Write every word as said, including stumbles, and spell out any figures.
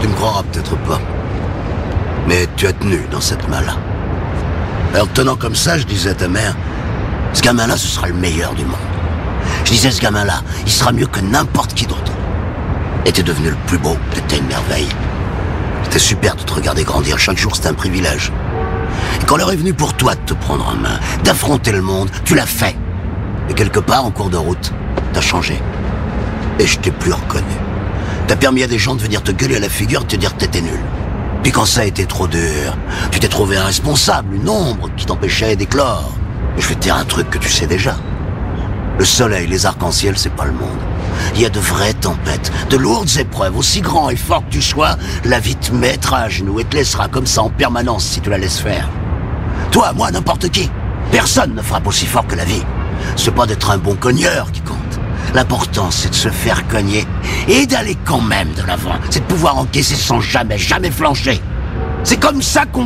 me croiras peut-être pas. Mais tu as tenu dans cette main-là. Alors tenant comme ça, je disais à ta mère, ce gamin-là, ce sera le meilleur du monde. Je disais, ce gamin-là, il sera mieux que n'importe qui d'autre. Et t'es devenu le plus beau, t'étais une merveille. C'était super de te regarder grandir, chaque jour c'était un privilège. Et quand l'heure est venue pour toi de te prendre en main, d'affronter le monde, tu l'as fait. Et quelque part, en cours de route, t'as changé. Et je t'ai plus reconnu. T'as permis à des gens de venir te gueuler à la figure et te dire que t'étais nul. Puis quand ça a été trop dur, tu t'es trouvé un responsable, une ombre qui t'empêchait d'éclore. Et je vais te dire un truc que tu sais déjà. Le soleil, les arcs-en-ciel, c'est pas le monde. Il y a de vraies tempêtes, de lourdes épreuves, aussi grand et fort que tu sois, la vie te mettra à genoux et te laissera comme ça en permanence si tu la laisses faire. Toi, moi, n'importe qui. Personne ne frappe aussi fort que la vie. C'est pas d'être un bon cogneur qui compte. L'important, c'est de se faire cogner et d'aller quand même de l'avant. C'est de pouvoir encaisser sans jamais, jamais flancher. C'est comme ça qu'on